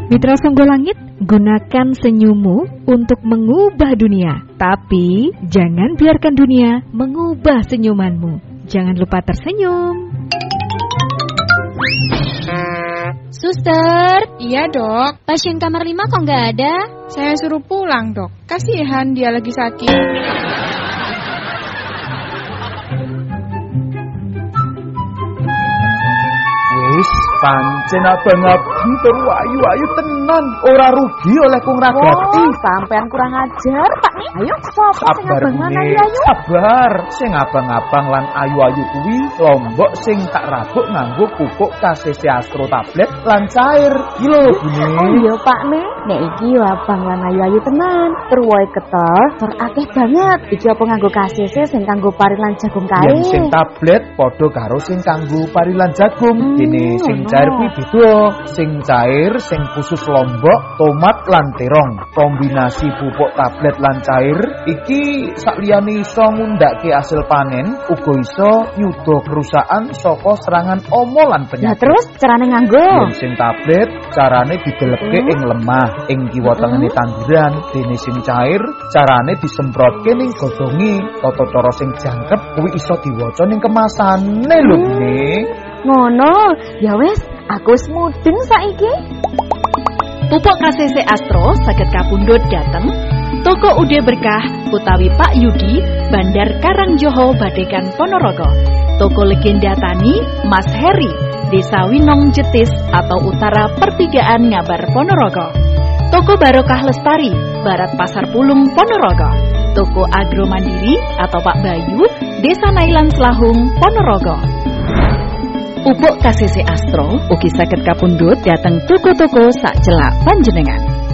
Mitra Songgo Langit, gunakan senyummu untuk mengubah dunia. Tapi jangan biarkan dunia mengubah senyumanmu. Jangan lupa tersenyum. Suster. Iya, Dok. Pasien kamar 5 kok nggak ada? Saya suruh pulang, Dok. Kasihan dia lagi sakit. Wis, pancen abang-abang tur ayu-ayu tenan. Ora rugi oleh kung ragati. Sampean kurang ajar, Pak nih. Ayo, sapa sing abangan ayu-ayu? Sabar, sing abang-abang lan ayu-ayu kuwi lombok sing tak rabuk nganggo pupuk KCC Astro tablet lan cair. Iki lho, Bune. Oh iya, Pak nih. Nek iki abang lan ayu-ayu tenan. Tur wae ketel, tur akeh banget. Iki apa nganggo KCC sing kanggo pari lan jagung kae? Yang sing tablet padha karo sing kanggo pari lan jagung. Dene sing cair kuwi beda. Sing cair sing khusus lombok, tomat lan terong. Kombinasi pupuk tablet lan cair iki sakliyane iso ngundhakke hasil panen, uga iso nyuda kerusakan saka serangan omo lan penyakit. Nah terus carane nganggo? Yen sing tablet carane didelekke ing lemah, ing kiwa tengene tanduran. Dene sing cair carane disemprotke ning godhonge. Tata cara sing jangkep kuwi iso diwaca ning kemasane lho, Ne. Ngono, ya wis, aku wis mudeng saiki. Pupuk KCC Astro saged kapundhut dhateng Toko Ude Berkah utawi Pak Yudi, Bandar Karangjoho, Badekan Ponorogo. Toko Legenda Tani Mas Heri, Desa Winong Jetis atau Utara Pertigaan Ngabar Ponorogo. Toko Barokah Lestari, Barat Pasar Pulung Ponorogo. Toko Agro Mandiri atau Pak Bayu, Desa Nailan Selahung Ponorogo. Pupuk KCC Astro ugi saged kapundhut dhateng toko-toko sak celak panjenengan.